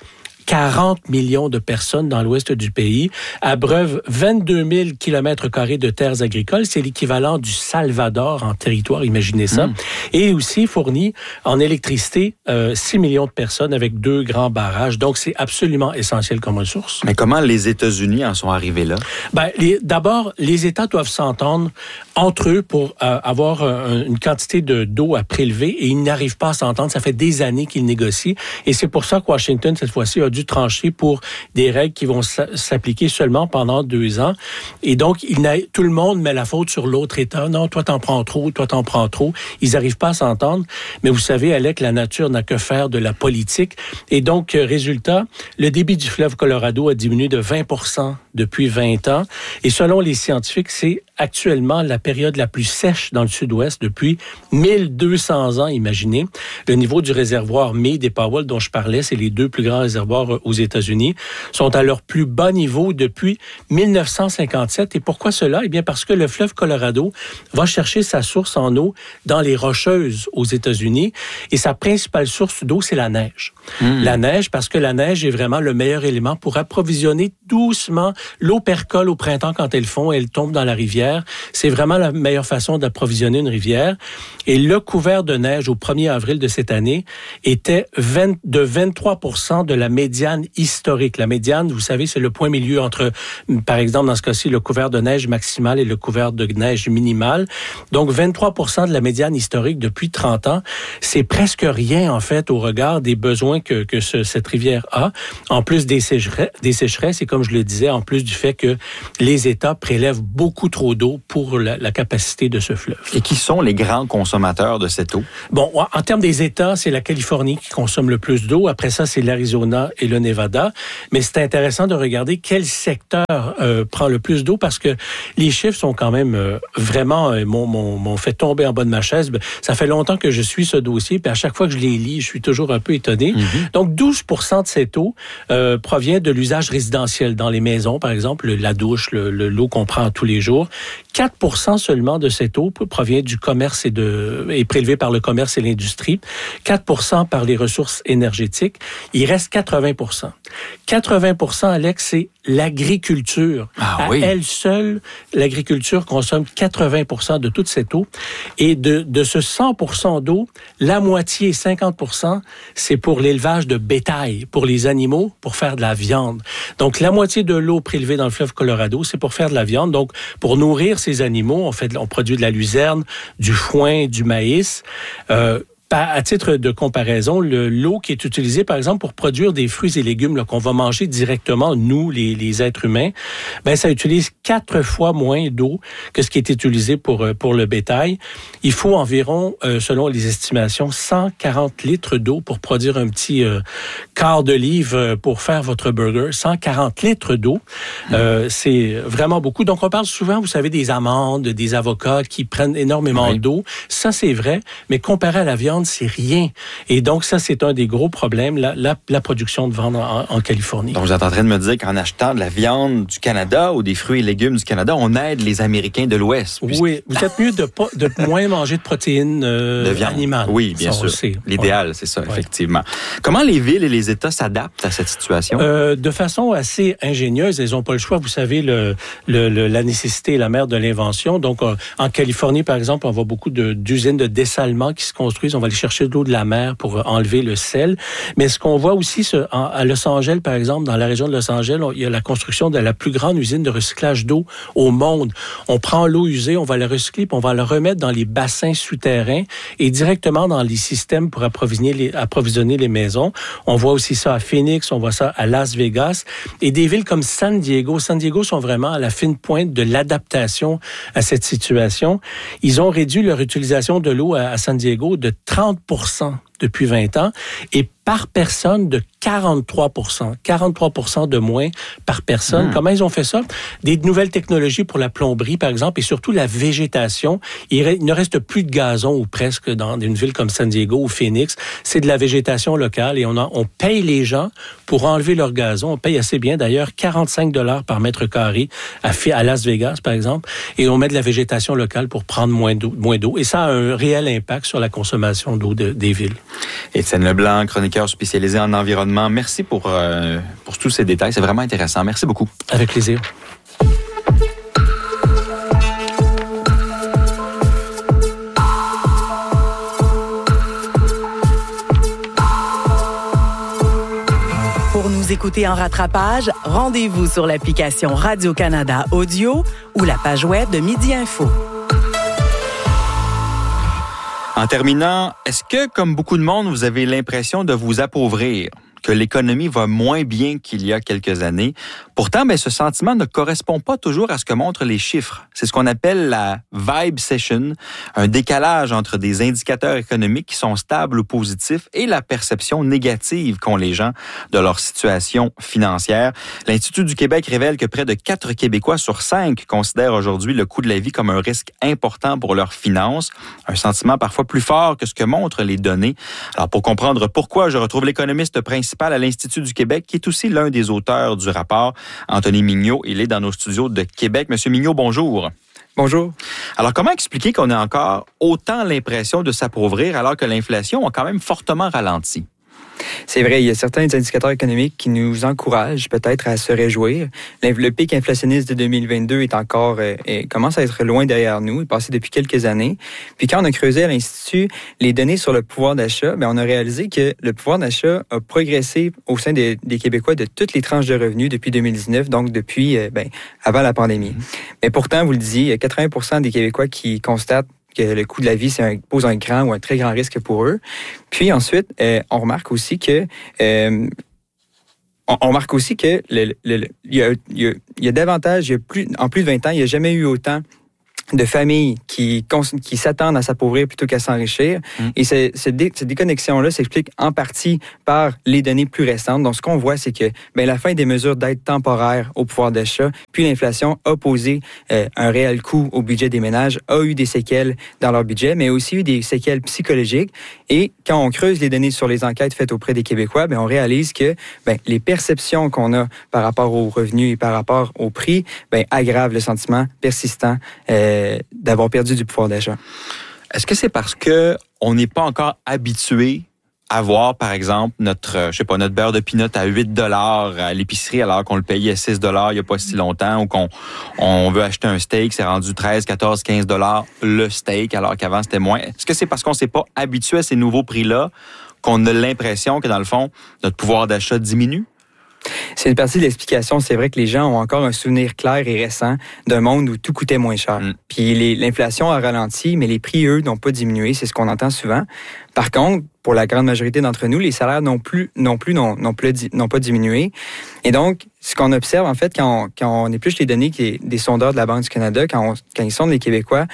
40 millions de personnes dans l'ouest du pays, abreuve 22 000 km² de terres agricoles. C'est l'équivalent du Salvador en territoire, imaginez ça. Et aussi fournit en électricité 6 millions de personnes avec 2 grands barrages. Donc, c'est absolument essentiel comme ressource. Mais comment les États-Unis en sont arrivés là? D'abord, les États doivent s'entendre entre eux pour avoir une quantité d'eau à prélever et ils n'arrivent pas à s'entendre. Ça fait des années qu'ils négocient. Et c'est pour ça que Washington, cette fois-ci, a dû trancher pour des règles qui vont s'appliquer seulement pendant 2 ans. Et donc, tout le monde met la faute sur l'autre État. Non, toi, t'en prends trop, toi, t'en prends trop. Ils n'arrivent pas à s'entendre. Mais vous savez, Alec, la nature n'a que faire de la politique. Et donc, résultat, le débit du fleuve Colorado a diminué de 20% depuis 20 ans. Et selon les scientifiques, c'est actuellement la période la plus sèche dans le sud-ouest depuis 1200 ans, imaginez. Le niveau du réservoir Meade et Powell dont je parlais, c'est les 2 plus grands réservoirs nord aux États-Unis sont à leur plus bas niveau depuis 1957. Et pourquoi cela? Eh bien, parce que le fleuve Colorado va chercher sa source en eau dans les Rocheuses aux États-Unis. Et sa principale source d'eau, c'est la neige. La neige, parce que la neige est vraiment le meilleur élément pour approvisionner doucement. L'eau percole au printemps quand elle fond, elle tombe dans la rivière. C'est vraiment la meilleure façon d'approvisionner une rivière. Et le couvert de neige au 1er avril de cette année était de 23% de la médiane historique. La médiane, vous savez, c'est le point milieu entre, par exemple, dans ce cas-ci, le couvert de neige maximal et le couvert de neige minimal. Donc, 23% de la médiane historique depuis 30 ans. C'est presque rien, en fait, au regard des besoins que cette rivière a. En plus des sécheresses, et comme je le disais, en plus du fait que les États prélèvent beaucoup trop d'eau pour la capacité de ce fleuve. Et qui sont les grands consommateurs de cette eau? Bon, en termes des États, c'est la Californie qui consomme le plus d'eau. Après ça, c'est l'Arizona et le Nevada. Mais c'est intéressant de regarder quel secteur prend le plus d'eau parce que les chiffres sont quand même vraiment m'ont fait tomber en bas de ma chaise. Ça fait longtemps que je suis ce dossier, puis à chaque fois que je les lis, je suis toujours un peu étonné. Donc, 12% de cette eau provient de l'usage résidentiel dans les maisons, par exemple, la douche, l'eau qu'on prend tous les jours. 4% seulement de cette eau provient du commerce est prélevée par le commerce et l'industrie. 4% par les ressources énergétiques. Il reste 80%. 80%, Alex, c'est l'agriculture. À elle seule, l'agriculture consomme 80% de toute cette eau. Et de ce 100% d'eau, la moitié, 50%, c'est pour l'élevage de bétail, pour les animaux, pour faire de la viande. Donc, la moitié de l'eau prélevée dans le fleuve Colorado, c'est pour faire de la viande. Donc, pour nourrir ces animaux, on produit de la luzerne, du foin, du maïs. À titre de comparaison, l'eau qui est utilisée, par exemple, pour produire des fruits et légumes là, qu'on va manger directement, nous, les êtres humains, ben ça utilise 4 fois moins d'eau que ce qui est utilisé pour le bétail. Il faut environ, selon les estimations, 140 litres d'eau pour produire un petit quart de livre pour faire votre burger. 140 litres d'eau, c'est vraiment beaucoup. Donc, on parle souvent, vous savez, des amandes, des avocats qui prennent énormément d'eau. Ça, c'est vrai, mais comparé à la viande, c'est rien. Et donc, ça, c'est un des gros problèmes, la production de viande en Californie. Donc, vous êtes en train de me dire qu'en achetant de la viande du Canada ou des fruits et légumes du Canada, on aide les Américains de l'Ouest. Oui, vous êtes mieux de moins manger de protéines de viande animale. Oui, bien sûr. L'idéal, c'est ça, effectivement. Comment les villes et les États s'adaptent à cette situation? De façon assez ingénieuse. Ils n'ont pas le choix. Vous savez, la nécessité est la mère de l'invention. Donc, en Californie, par exemple, on voit beaucoup d'usines de dessalement qui se construisent. On va aller chercher de l'eau de la mer pour enlever le sel. Mais ce qu'on voit aussi à Los Angeles, par exemple, dans la région de Los Angeles, il y a la construction de la plus grande usine de recyclage d'eau au monde. On prend l'eau usée, on va la recycler, puis on va la remettre dans les bassins souterrains et directement dans les systèmes pour approvisionner les maisons. On voit aussi ça à Phoenix, on voit ça à Las Vegas. Et des villes comme San Diego sont vraiment à la fine pointe de l'adaptation à cette situation. Ils ont réduit leur utilisation de l'eau à San Diego de 30% depuis 20 ans et par personne de 43%. 43% de moins par personne. Comment ils ont fait ça? Des nouvelles technologies pour la plomberie, par exemple, et surtout la végétation. Il ne reste plus de gazon ou presque dans une ville comme San Diego ou Phoenix. C'est de la végétation locale et on paye les gens pour enlever leur gazon. On paye assez bien, d'ailleurs, 45 $ par mètre carré à Las Vegas, par exemple, et on met de la végétation locale pour prendre moins d'eau. Et ça a un réel impact sur la consommation d'eau des villes. Étienne Leblanc, chroniqueur spécialisé en environnement. Merci pour tous ces détails. C'est vraiment intéressant. Merci beaucoup. Avec plaisir. Pour nous écouter en rattrapage, rendez-vous sur l'application Radio-Canada Audio ou la page web de Midi Info. En terminant, est-ce que, comme beaucoup de monde, vous avez l'impression de vous appauvrir, que l'économie va moins bien qu'il y a quelques années? Pourtant, ce sentiment ne correspond pas toujours à ce que montrent les chiffres. C'est ce qu'on appelle la vibe session, un décalage entre des indicateurs économiques qui sont stables ou positifs et la perception négative qu'ont les gens de leur situation financière. L'Institut du Québec révèle que près de 4 Québécois sur 5 considèrent aujourd'hui le coût de la vie comme un risque important pour leurs finances, un sentiment parfois plus fort que ce que montrent les données. Alors, pour comprendre pourquoi, je retrouve l'économiste principal principal à l'Institut du Québec, qui est aussi l'un des auteurs du rapport. Anthony Mignot, il est dans nos studios de Québec. Monsieur Mignot, bonjour. Bonjour. Alors, comment expliquer qu'on a encore autant l'impression de s'appauvrir alors que l'inflation a quand même fortement ralenti? C'est vrai, il y a certains indicateurs économiques qui nous encouragent peut-être à se réjouir. Le pic inflationniste de 2022 est encore commence à être loin derrière nous, il est passé depuis quelques années. Puis quand on a creusé à l'Institut les données sur le pouvoir d'achat, on a réalisé que le pouvoir d'achat a progressé au sein des Québécois de toutes les tranches de revenus depuis 2019, donc depuis avant la pandémie. Mais pourtant, vous le disiez, il y a 80% des Québécois qui constatent que le coût de la vie pose un grand ou un très grand risque pour eux. Puis ensuite, on remarque aussi que il y a davantage, en plus de 20 ans, il n'y a jamais eu autant de familles qui s'attendent à s'appauvrir plutôt qu'à s'enrichir. Et cette déconnexion-là s'explique en partie par les données plus récentes. Donc, ce qu'on voit, c'est que la fin des mesures d'aide temporaire au pouvoir d'achat, puis l'inflation a posé un réel coût au budget des ménages, a eu des séquelles dans leur budget, mais aussi eu des séquelles psychologiques. Et quand on creuse les données sur les enquêtes faites auprès des Québécois, on réalise que les perceptions qu'on a par rapport aux revenus et par rapport au prix aggravent le sentiment persistant d'avoir perdu du pouvoir d'achat. Est-ce que c'est parce que on n'est pas encore habitué à voir, par exemple, notre beurre de pinot à 8 $ à l'épicerie alors qu'on le payait à 6 $ il n'y a pas si longtemps, ou qu'on veut acheter un steak, c'est rendu 13, 14, 15 $ le steak alors qu'avant c'était moins. Est-ce que c'est parce qu'on ne s'est pas habitué à ces nouveaux prix-là qu'on a l'impression que, dans le fond, notre pouvoir d'achat diminue? C'est une partie de l'explication. C'est vrai que les gens ont encore un souvenir clair et récent d'un monde où tout coûtait moins cher. Puis l'inflation a ralenti, mais les prix, eux, n'ont pas diminué. C'est ce qu'on entend souvent. Par contre, pour la grande majorité d'entre nous, les salaires n'ont pas diminué. Et donc, ce qu'on observe, en fait, quand on épluche les données des sondeurs de la Banque du Canada, quand ils sondent les Québécois,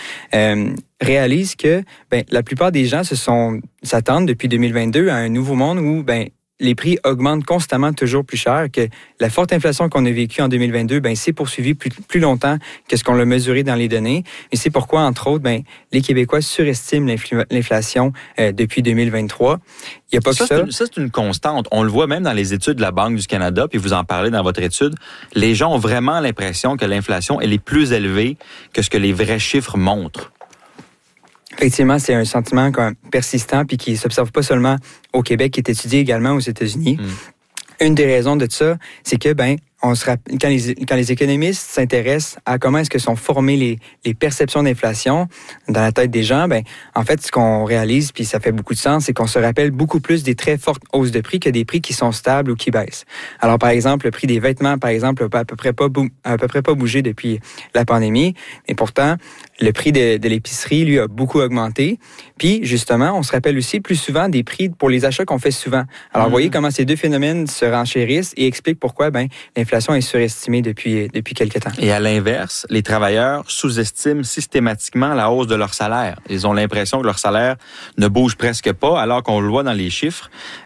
réalisent que la plupart des gens s'attendent depuis 2022 à un nouveau monde où les prix augmentent constamment toujours plus cher, que la forte inflation qu'on a vécue en 2022, s'est poursuivie plus longtemps que ce qu'on l'a mesuré dans les données. Et c'est pourquoi, entre autres, les Québécois surestiment l'inflation depuis 2023. Il y a pas que ça. Ça, c'est une constante. On le voit même dans les études de la Banque du Canada, puis vous en parlez dans votre étude. Les gens ont vraiment l'impression que l'inflation, elle est plus élevée que ce que les vrais chiffres montrent. Effectivement, c'est un sentiment persistant puis qui ne s'observe pas seulement au Québec, qui est étudié également aux États-Unis. Une des raisons de ça, c'est que quand les économistes s'intéressent à comment est-ce que sont formées les perceptions d'inflation dans la tête des gens, en fait, ce qu'on réalise, puis ça fait beaucoup de sens, c'est qu'on se rappelle beaucoup plus des très fortes hausses de prix que des prix qui sont stables ou qui baissent. Alors, par exemple, le prix des vêtements, par exemple, n'a à peu près pas bougé depuis la pandémie, mais pourtant, le prix de l'épicerie, lui, a beaucoup augmenté. Puis, justement, on se rappelle aussi plus souvent des prix pour les achats qu'on fait souvent. Alors, vous voyez comment ces deux phénomènes se renchérissent et expliquent pourquoi l'inflation est surestimée depuis quelques temps. Et à l'inverse, les travailleurs sous-estiment systématiquement la hausse de leur salaire. Ils ont l'impression que leur salaire ne bouge presque pas, alors qu'on le voit dans les chiffres,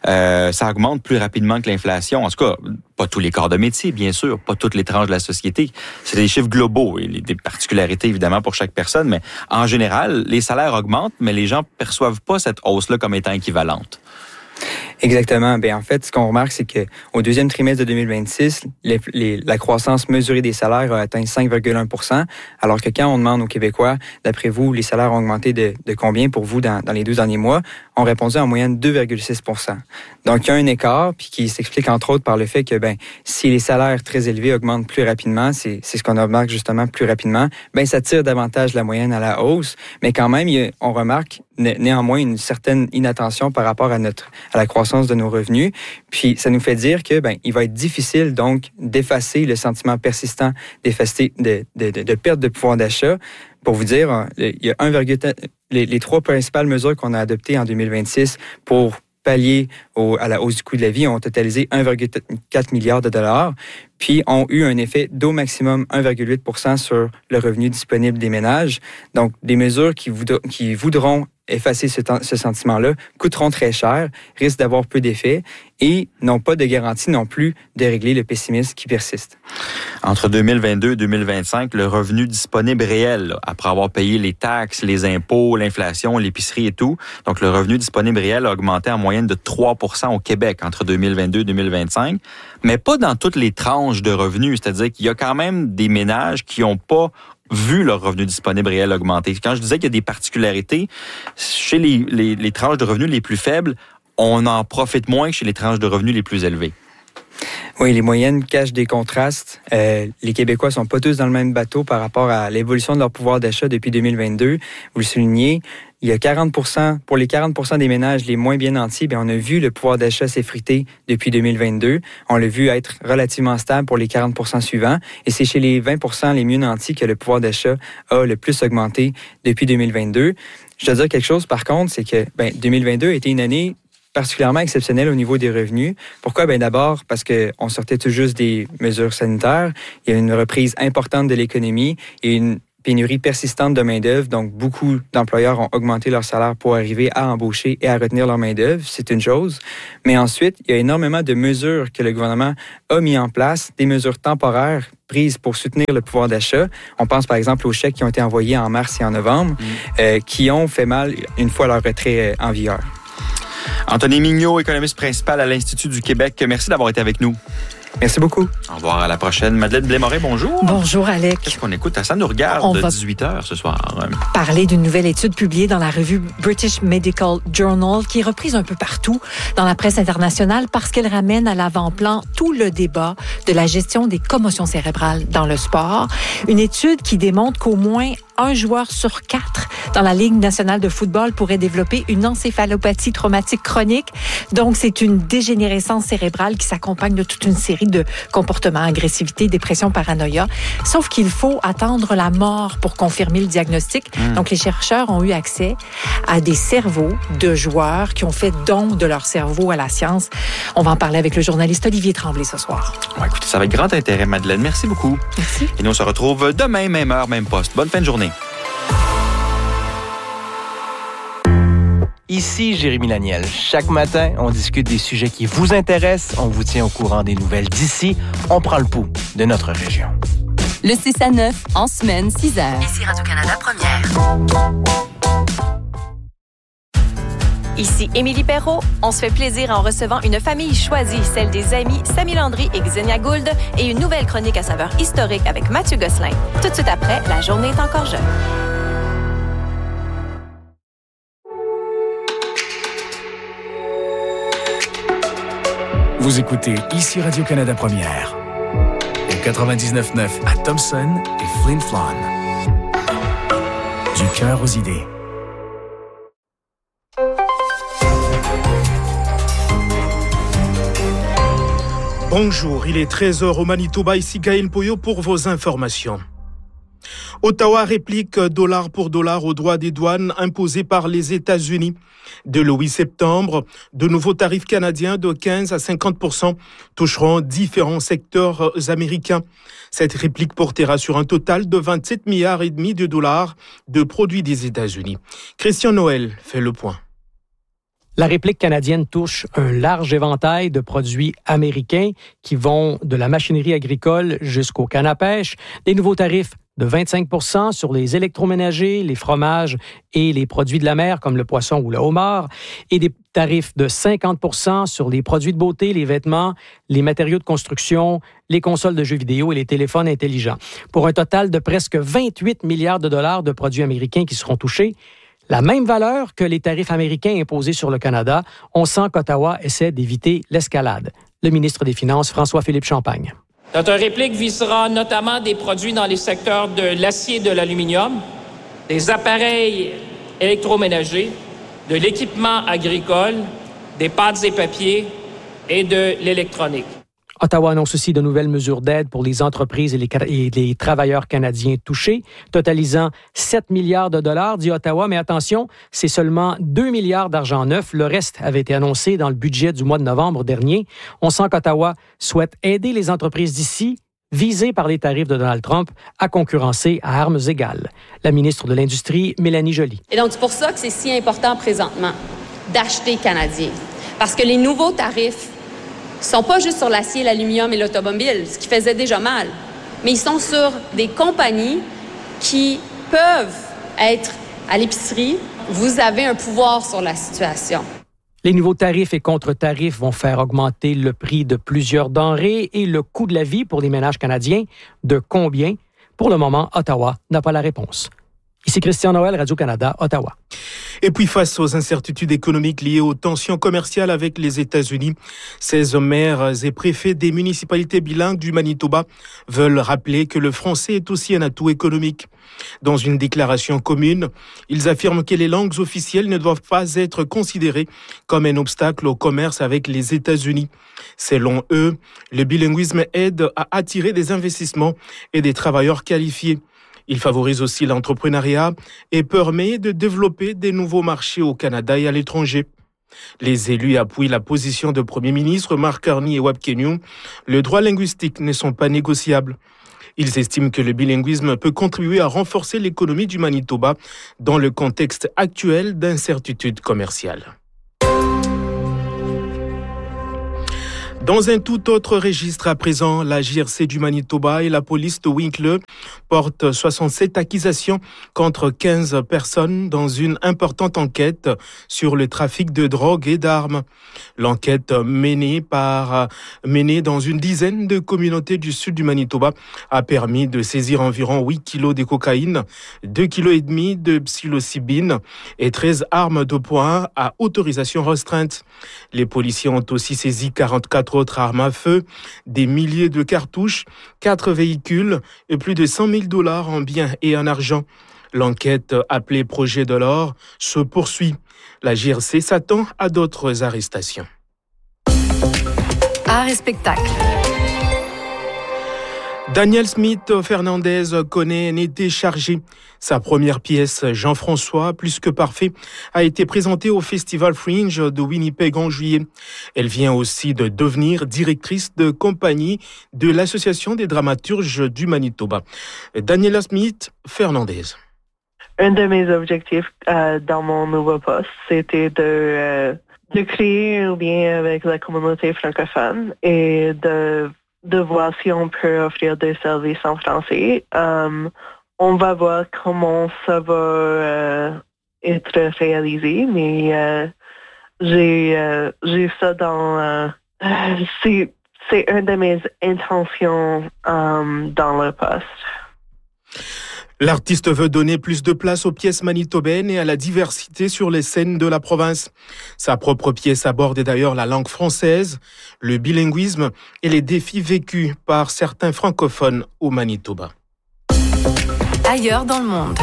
ça augmente plus rapidement que l'inflation. En tout cas, pas tous les corps de métier, bien sûr, pas toutes les tranches de la société. C'est des chiffres globaux et des particularités, évidemment, pour chaque personne. Mais en général, les salaires augmentent, mais les gens perçoivent pas cette hausse-là comme étant équivalente. Exactement. En fait, ce qu'on remarque, c'est qu'au deuxième trimestre de 2026, la croissance mesurée des salaires a atteint 5,1 %, alors que quand on demande aux Québécois, d'après vous, les salaires ont augmenté de combien pour vous dans les 2 derniers mois, on répondait en moyenne 2,6 %. Donc, il y a un écart, puis qui s'explique entre autres par le fait que si les salaires très élevés augmentent plus rapidement, c'est ce qu'on remarque justement plus rapidement, ça tire davantage la moyenne à la hausse, mais quand même, on remarque néanmoins une certaine inattention par rapport à la croissance de nos revenus. Puis, ça nous fait dire que il va être difficile, donc, d'effacer le sentiment persistant de perte de pouvoir d'achat. Pour vous dire, il y a les 3 principales mesures qu'on a adoptées en 2026 pour pallier à la hausse du coût de la vie ont totalisé 1,4 milliard de dollars, puis ont eu un effet d'au maximum 1,8 % sur le revenu disponible des ménages. Donc, des mesures qui voudront effacer ce sentiment-là, coûteront très cher, risquent d'avoir peu d'effet et n'ont pas de garantie non plus de régler le pessimisme qui persiste. Entre 2022 et 2025, le revenu disponible réel, là, après avoir payé les taxes, les impôts, l'inflation, l'épicerie et tout, donc le revenu disponible réel a augmenté en moyenne de 3 % au Québec entre 2022 et 2025, mais pas dans toutes les tranches de revenus, c'est-à-dire qu'il y a quand même des ménages qui n'ont pas vu leur revenu disponible réel augmenter. Quand je disais qu'il y a des particularités, chez les tranches de revenus les plus faibles, on en profite moins que chez les tranches de revenus les plus élevées. Oui, les moyennes cachent des contrastes. Les Québécois sont pas tous dans le même bateau par rapport à l'évolution de leur pouvoir d'achat depuis 2022. Vous le soulignez, il y a 40%, pour les 40% des ménages les moins bien nantis, on a vu le pouvoir d'achat s'effriter depuis 2022. On l'a vu être relativement stable pour les 40% suivants. Et c'est chez les 20% les mieux nantis que le pouvoir d'achat a le plus augmenté depuis 2022. Je dois dire quelque chose, par contre, c'est que 2022 a été une année particulièrement exceptionnel au niveau des revenus. Pourquoi? D'abord, parce qu'on sortait tout juste des mesures sanitaires. Il y a une reprise importante de l'économie et une pénurie persistante de main-d'œuvre. Donc, beaucoup d'employeurs ont augmenté leur salaire pour arriver à embaucher et à retenir leur main-d'œuvre. C'est une chose. Mais ensuite, il y a énormément de mesures que le gouvernement a mis en place, des mesures temporaires prises pour soutenir le pouvoir d'achat. On pense par exemple aux chèques qui ont été envoyés en mars et en novembre, qui ont fait mal une fois leur retrait en vigueur. Anthony Mignot, économiste principal à l'Institut du Québec, merci d'avoir été avec nous. Merci beaucoup. Au revoir, à la prochaine. Madeleine Blais-Moret, bonjour. Bonjour, Alec. Qu'est-ce qu'on écoute? Ça nous regarde de 18h ce soir. Parler d'une nouvelle étude publiée dans la revue British Medical Journal qui est reprise un peu partout dans la presse internationale parce qu'elle ramène à l'avant-plan tout le débat de la gestion des commotions cérébrales dans le sport. Une étude qui démontre qu'au moins un joueur sur 4 dans la Ligue nationale de football pourrait développer une encéphalopathie traumatique chronique. Donc, c'est une dégénérescence cérébrale qui s'accompagne de toute une série de comportements, agressivité, dépression, paranoïa. Sauf qu'il faut attendre la mort pour confirmer le diagnostic. Donc, les chercheurs ont eu accès à des cerveaux de joueurs qui ont fait don de leur cerveau à la science. On va en parler avec le journaliste Olivier Tremblay ce soir. Ouais, écoutez, ça va avec grand intérêt, Madeleine. Merci beaucoup. Merci. Et nous, on se retrouve demain, même heure, même poste. Bonne fin de journée. Ici Jérémy Laniel. Chaque matin, on discute des sujets qui vous intéressent, on vous tient au courant des nouvelles d'ici, on prend le pouls de notre région. Le 6 à 9, en semaine, 6 heures. Ici Radio-Canada Première. Ici Émilie Perrault. On se fait plaisir en recevant une famille choisie, celle des amis Samy Landry et Xenia Gould, et une nouvelle chronique à saveur historique avec Mathieu Gosselin. Tout de suite après, La journée est encore jeune. Vous écoutez Ici Radio-Canada Première, au 99.9 à Thompson et Flin Flon. Du cœur aux idées. Bonjour, il est 13h au Manitoba, ici Gaël Poyo pour vos informations. Ottawa réplique dollar pour dollar aux droits des douanes imposés par les États-Unis. Dès le 8 septembre, de nouveaux tarifs canadiens de 15 à 50% toucheront différents secteurs américains. Cette réplique portera sur un total de 27 milliards et demi de dollars de produits des États-Unis. Christian Noël fait le point. La réplique canadienne touche un large éventail de produits américains qui vont de la machinerie agricole jusqu'au canne à pêche. Des nouveaux tarifs de 25 % sur les électroménagers, les fromages et les produits de la mer comme le poisson ou le homard, et des tarifs de 50 % sur les produits de beauté, les vêtements, les matériaux de construction, les consoles de jeux vidéo et les téléphones intelligents. Pour un total de presque 28 milliards de dollars de produits américains qui seront touchés. La même valeur que les tarifs américains imposés sur le Canada. On sent qu'Ottawa essaie d'éviter l'escalade. Le ministre des Finances, François-Philippe Champagne. Notre réplique visera notamment des produits dans les secteurs de l'acier et de l'aluminium, des appareils électroménagers, de l'équipement agricole, des pâtes et papiers et de l'électronique. Ottawa annonce aussi de nouvelles mesures d'aide pour les entreprises et les travailleurs canadiens touchés, totalisant 7 milliards de dollars, dit Ottawa. Mais attention, c'est seulement 2 milliards d'argent neuf. Le reste avait été annoncé dans le budget du mois de novembre dernier. On sent qu'Ottawa souhaite aider les entreprises d'ici, visés par les tarifs de Donald Trump à concurrencer à armes égales. La ministre de l'Industrie, Mélanie Joly. Et donc, c'est pour ça que c'est si important présentement d'acheter canadien. Parce que les nouveaux tarifs ne sont pas juste sur l'acier, l'aluminium et l'automobile, ce qui faisait déjà mal, mais ils sont sur des compagnies qui peuvent être à l'épicerie. Vous avez un pouvoir sur la situation. Les nouveaux tarifs et contre-tarifs vont faire augmenter le prix de plusieurs denrées et le coût de la vie pour les ménages canadiens. De combien? Pour le moment, Ottawa n'a pas la réponse. Ici Christian Noël, Radio-Canada, Ottawa. Et puis face aux incertitudes économiques liées aux tensions commerciales avec les États-Unis, 16 maires et préfets des municipalités bilingues du Manitoba veulent rappeler que le français est aussi un atout économique. Dans une déclaration commune, ils affirment que les langues officielles ne doivent pas être considérées comme un obstacle au commerce avec les États-Unis. Selon eux, le bilinguisme aide à attirer des investissements et des travailleurs qualifiés. Il favorise aussi l'entrepreneuriat et permet de développer des nouveaux marchés au Canada et à l'étranger. Les élus appuient la position de Premier ministre Mark Carney et Webb Kenyon. Les droits linguistiques ne sont pas négociables. Ils estiment que le bilinguisme peut contribuer à renforcer l'économie du Manitoba dans le contexte actuel d'incertitude commerciale. Dans un tout autre registre à présent, la JRC du Manitoba et la police de Winkler portent 67 accusations contre 15 personnes dans une importante enquête sur le trafic de drogue et d'armes. L'enquête menée dans une dizaine de communautés du sud du Manitoba a permis de saisir environ 8 kilos de cocaïne, 2,5 kilos de psilocybine et 13 armes de poing à autorisation restreinte. Les policiers ont aussi saisi 44 autres armes à feu, des milliers de cartouches, 4 véhicules et plus de $100 000 en biens et en argent. L'enquête appelée Projet de l'or se poursuit. La JRC s'attend à d'autres arrestations. Art et spectacle. Daniel Smith Fernandez connaît un été chargé. Sa première pièce, Jean-François, plus que parfait, a été présentée au Festival Fringe de Winnipeg en juillet. Elle vient aussi de devenir directrice de compagnie de l'Association des dramaturges du Manitoba. Daniela Smith Fernandez. Un de mes objectifs dans mon nouveau poste, c'était de créer un lien avec la communauté francophone et de voir si on peut offrir des services en français. On va voir comment ça va être réalisé, mais j'ai ça dans... c'est une de mes intentions dans le poste. L'artiste veut donner plus de place aux pièces manitobaines et à la diversité sur les scènes de la province. Sa propre pièce aborde d'ailleurs la langue française, le bilinguisme et les défis vécus par certains francophones au Manitoba. Ailleurs dans le monde.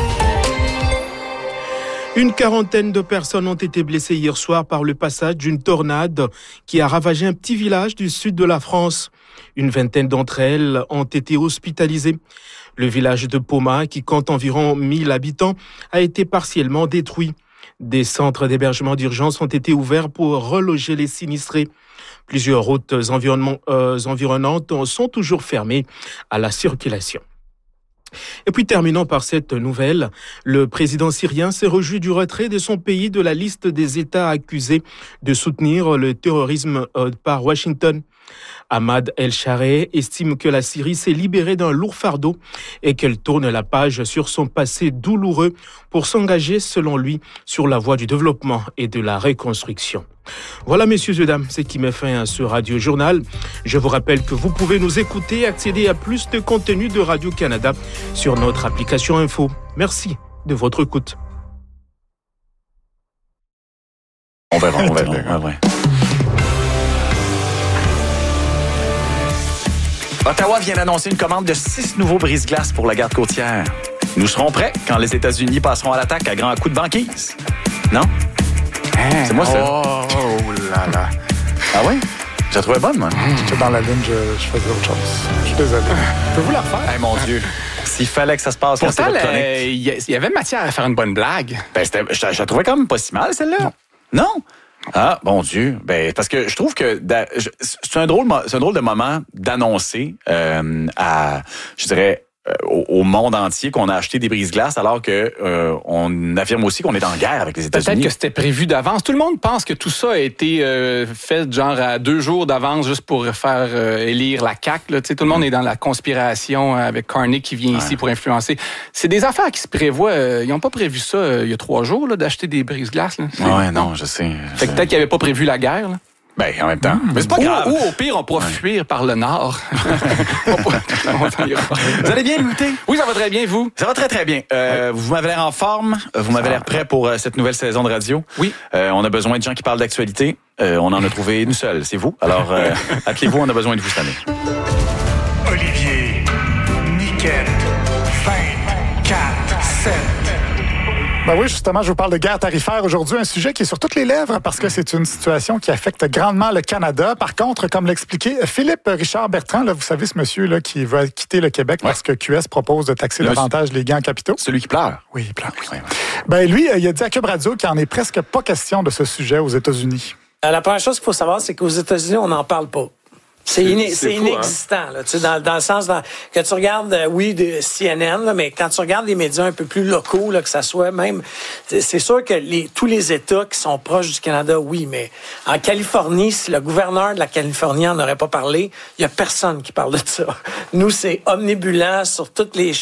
Une quarantaine de personnes ont été blessées hier soir par le passage d'une tornade qui a ravagé un petit village du sud de la France. Une vingtaine d'entre elles ont été hospitalisées. Le village de Poma, qui compte environ 1000 habitants, a été partiellement détruit. Des centres d'hébergement d'urgence ont été ouverts pour reloger les sinistrés. Plusieurs routes environnantes sont toujours fermées à la circulation. Et puis terminons par cette nouvelle. Le président syrien s'est réjoui du retrait de son pays de la liste des États accusés de soutenir le terrorisme par Washington. Ahmad El-Shareh estime que la Syrie s'est libérée d'un lourd fardeau et qu'elle tourne la page sur son passé douloureux pour s'engager, selon lui, sur la voie du développement et de la reconstruction. Voilà, messieurs et dames, ce qui met fin à ce Radio Journal. Je vous rappelle que vous pouvez nous écouter et accéder à plus de contenu de Radio-Canada sur notre application Info. Merci de votre écoute. On verra. Ottawa vient d'annoncer une commande de 6 nouveaux brise-glaces pour la garde côtière. Nous serons prêts quand les États-Unis passeront à l'attaque à grands coups de banquise. Non? C'est moi, ça. Oh là là. Ah oui? Je la trouvais bonne, moi. J'étais dans la ligne, je faisais autre chose. Je suis désolé. Peux-vous la refaire? Hey, mon Dieu. S'il fallait que ça se passe quand pourtant, c'était votre chronique. il y avait matière à faire une bonne blague. Ben, je la trouvais quand même pas si mal, celle-là. Non? Non? Ah, bon Dieu. Ben, parce que je trouve que c'est un drôle de moment d'annoncer je dirais, au monde entier qu'on a acheté des brise-glaces alors que on affirme aussi qu'on est en guerre avec les États-Unis. Peut-être que c'était prévu d'avance. Tout le monde pense que tout ça a été fait genre à 2 jours d'avance juste pour faire élire la CAQ. Là. Tout le monde est dans la conspiration avec Carney qui vient ici pour influencer. C'est des affaires qui se prévoient. Ils n'ont pas prévu ça il y a 3 jours là, d'acheter des brise-glaces. Oui, non, je sais. Fait que peut-être qu'ils n'avaient pas prévu la guerre. Là. Ben, en même temps. Mais c'est pas grave. Ou au pire, on pourra fuir par le nord. Vous allez bien, Louis? Oui, ça va très bien, vous? Ça va très, très bien. Vous m'avez l'air en forme. Vous m'avez l'air prêt pour cette nouvelle saison de radio. Oui. On a besoin de gens qui parlent d'actualité. On en a trouvé une seule, c'est vous. Alors, attelez-vous, on a besoin de vous cette année. Olivier, Niquette, 20, 4, 7. Ben oui, justement, je vous parle de guerre tarifaire aujourd'hui, un sujet qui est sur toutes les lèvres parce que c'est une situation qui affecte grandement le Canada. Par contre, comme l'expliquait Philippe Richard Bertrand, là, vous savez ce monsieur là qui veut quitter le Québec parce que QS propose de taxer davantage les gains en capitaux. Celui qui pleure. Oui, il pleure. Oui. Ben lui, il a dit à Cube Radio qu'il n'en est presque pas question de ce sujet aux États-Unis. La première chose qu'il faut savoir, c'est qu'aux États-Unis, on n'en parle pas. C'est inexistant, là, dans le sens que tu regardes, de CNN, là, mais quand tu regardes les médias un peu plus locaux, là, que ça soit même, c'est sûr que tous les États qui sont proches du Canada, oui, mais en Californie, si le gouverneur de la Californie n'en aurait pas parlé, il y a personne qui parle de ça. Nous, c'est omnibulant sur toutes les